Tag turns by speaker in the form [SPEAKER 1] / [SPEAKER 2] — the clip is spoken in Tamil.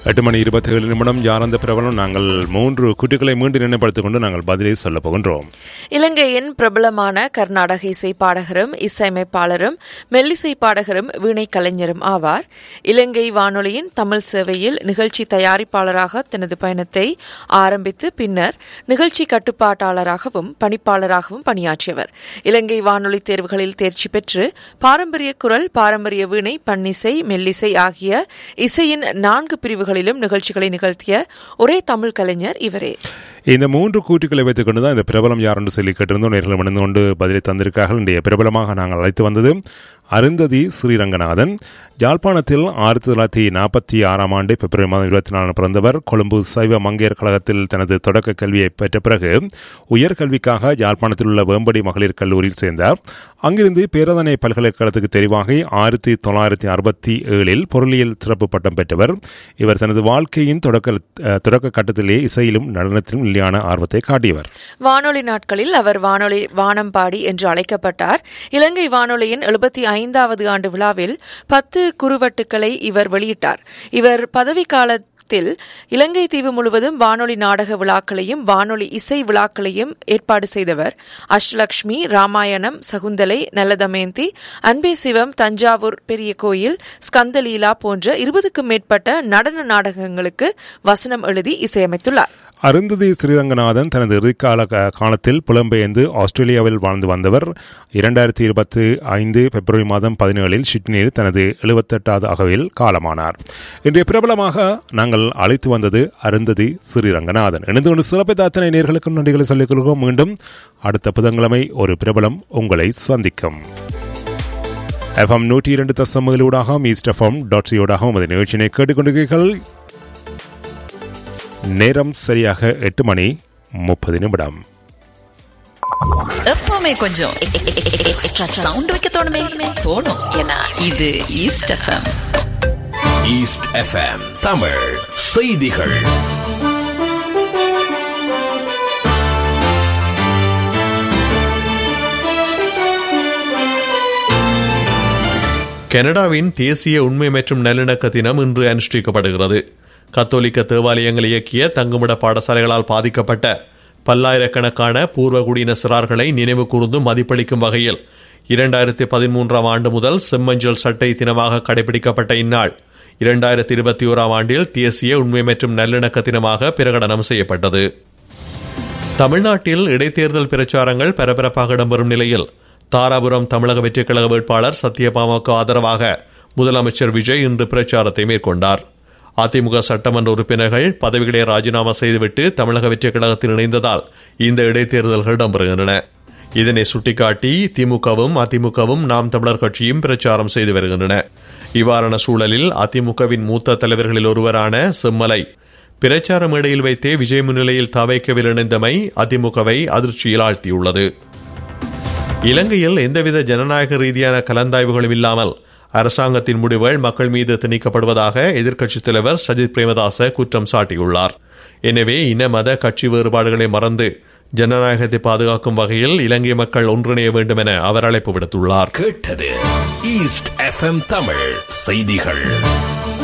[SPEAKER 1] 8:27 யார் அந்த பிரபலம்? நாங்கள் 3 குட்டிகளை மீண்டும் நினைப்படுத்திக் கொண்டு நாங்கள் பதிலை சொல்ல போகின்றோம்.
[SPEAKER 2] இலங்கையின் பிரபலமான கர்நாடக இசை பாடகரும் இசையமைப்பாளரும் மெல்லிசை பாடகரும் வீணை கலைஞரும் ஆவார். இலங்கை வானொலியின் தமிழ் சேவையில் நிகழ்ச்சி தயாரிப்பாளராக தனது பயணத்தை ஆரம்பித்து பின்னர் நிகழ்ச்சி கட்டுப்பாட்டாளராகவும் பணிப்பாளராகவும் பணியாற்றியவர். இலங்கை வானொலி தேர்வுகளில் தேர்ச்சி பெற்று பாரம்பரிய குரல், பாரம்பரிய வீணை, பன்னிசை, மெல்லிசை ஆகிய இசையின் 4 பிரிவுகளிலும் நிகழ்ச்சிகளை நிகழ்த்திய ஒரே தமிழ் கலைஞர் இவரே.
[SPEAKER 1] இந்த 3 கூற்றுக்களை வைத்துக் கொண்டுதான் இந்த பிரபலம் யார் என்று சொல்லி கேட்டிருந்தோம். நேரில் மணிந்து கொண்டு பதிலை தந்திருக்கார்கள். இன்றைய பிரபலமாக நாங்கள் அழைத்து வந்தது அருந்ததி ஸ்ரீரங்கநாதன். யாழ்ப்பாணத்தில் 1946 ஆண்டு பிப்ரவரி மாதம் 24 பிறந்தவர். கொழும்பு சைவ மங்கையர் கழகத்தில் தனது தொடக்க கல்வியை பெற்ற பிறகு உயர்கல்விக்காக யாழ்ப்பாணத்தில் உள்ள வேம்படி மகளிர் கல்லூரியில் சேர்ந்தார். அங்கிருந்து பேரதனை பல்கலைக்கழகத்துக்கு தெரிவாகி 1967 பொருளியல் சிறப்பு பட்டம் பெற்றவர். இவர் தனது வாழ்க்கையின் தொடக்க கட்டத்திலே இசையிலும் நடனத்திலும் நிலையான ஆர்வத்தை காட்டியவர்.
[SPEAKER 2] வானொலி நாட்களில் அவர் வானொலி வானம்பாடி என்று அழைக்கப்பட்டார். இலங்கை வானொலியின் 75வது ஆண்டு விழாவில் 10 குறுவட்டுக்களை இவர் வெளியிட்டார். இவர் பதவி காலத்தில் இலங்கை தீவு முழுவதும் வானொலி நாடக விழாக்களையும் வானொலி இசை விழாக்களையும் ஏற்பாடு செய்தவர். அஷ்டலட்சுமி, ராமாயணம், சகுந்தலை, நல்லதமயந்தி, அன்பே சிவம், தஞ்சாவூர் பெரிய கோயில், ஸ்கந்தலீலா போன்ற 20க்கும் மேற்பட்ட நடன நாடகங்களுக்கு வசனம் எழுதி இசையமைத்துள்ளார்.
[SPEAKER 1] அருந்ததி ஸ்ரீரங்கநாதன் தனது இறுதிக்கால காலத்தில் புலம்பெயர்ந்து ஆஸ்திரேலியாவில் வாழ்ந்து வந்தவர். 2025 பிப்ரவரி மாதம் 17 சிட்னியில் தனது 78வது அகவையில் காலமானார். இன்றைய பிரபலமாக நாங்கள் அழைத்து வந்தது அருந்ததி ஸ்ரீரங்கநாதன். இணைந்து கொண்டு சிறப்பு அத்தனை நேர்களுக்கும் நன்றிகளை சொல்லிக் கொள்கிறோம். மீண்டும் அடுத்த புதன்கிழமை ஒரு பிரபலம் உங்களை சந்திக்கும். FM 102.7 eastfm.co உமது நிகழ்ச்சியினை கேட்டுக்கொண்டிருக்கிறீர்கள். நேரம் சரியாக 8:30.
[SPEAKER 3] எப்பவுமே கொஞ்சம் எக்ஸ்ட்ரா சவுண்ட் வைக்க தோணும். ஏன்னா இது east FM.
[SPEAKER 4] East FM Tamil செய்திகள்.
[SPEAKER 5] கனடாவின் தேசிய உண்மை மற்றும் நல்லிணக்க தினம் இன்று அனுஷ்டிக்கப்படுகிறது. கத்தோலிக்க தேவாலயங்கள் இயக்கிய தங்குமிட பாடசாலைகளால் பாதிக்கப்பட்ட பல்லாயிரக்கணக்கான பூர்வகுடியின சிறார்களை நினைவு கூர்ந்து மதிப்பளிக்கும் வகையில் 2013 ஆண்டு முதல் செம்மஞ்சள் சட்டை தினமாக கடைபிடிக்கப்பட்ட இந்நாள் 2021 ஆண்டில் தேசிய உண்மை மற்றும் நல்லிணக்க தினமாக பிரகடனம் செய்யப்பட்டது. தமிழ்நாட்டில் இடைத்தேர்தல் பிரச்சாரங்கள் பரபரப்பாக இடம்பெறும் நிலையில் தாராபுரம் தமிழக வெற்றிக் கழக வேட்பாளர் சத்யபாமாவுக்கு ஆதரவாக முதலமைச்சர் விஜய் இன்று பிரச்சாரத்தை மேற்கொண்டார். அதிமுக சட்டமன்ற உறுப்பினர்கள் பதவிகளை ராஜினாமா செய்துவிட்டு தமிழக வெற்றிக் கழகத்தில் இணைந்ததால் இந்த இடைத்தேர்தல்கள் இடம்பெறுகின்றன. இதனை சுட்டிக்காட்டி திமுகவும் அதிமுகவும் நாம் தமிழர் கட்சியும் பிரச்சாரம் செய்து வருகின்றன. இவ்வாறான சூழலில் அதிமுகவின் மூத்த தலைவர்களில் ஒருவரான செம்மலை பிரச்சார மேடையில் வைத்தே விஜய் முன்னிலையில் தவைக்கவில் இணைந்தமை அதிமுகவை அதிர்ச்சியில் ஆழ்த்தியுள்ளது. இலங்கையில் எந்தவித ஜனநாயக ரீதியான கலந்தாய்வுகளும் இல்லாமல் அரசாங்கத்தின் முடிவுகள் மக்கள் மீது திணிக்கப்படுவதாக எதிர்க்கட்சித் தலைவர் சஜித் பிரேமதாச குற்றம் சாட்டியுள்ளார். எனவே இன மத கட்சி வேறுபாடுகளை மறந்து ஜனநாயகத்தை பாதுகாக்கும் வகையில் இலங்கை மக்கள் ஒன்றிணைய வேண்டும் என அவர் அழைப்பு விடுத்துள்ளார்.
[SPEAKER 4] கேட்டது ஈஸ்ட் எஃப்எம் தமிழ் செய்திகள்.